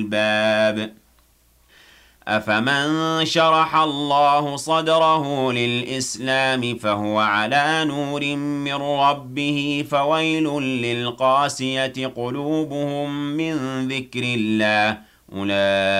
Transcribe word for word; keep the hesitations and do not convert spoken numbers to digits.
الْبَابِ أَفَمَن شَرَحَ اللَّهُ صَدْرَهُ لِلْإِسْلَامِ فَهُوَ عَلَىٰ نُورٍ مِّن رَّبِّهِ فَوَيْلٌ لِّلْقَاسِيَةِ قُلُوبُهُم مِّن ذِكْرِ اللَّهِ أُولَٰئِكَ